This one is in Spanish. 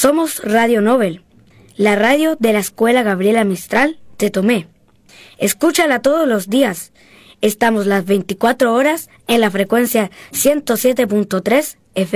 Somos Radio Nobel, la radio de la Escuela Gabriela Mistral de Tomé. Escúchala todos los días. Estamos las 24 horas en la frecuencia 107.3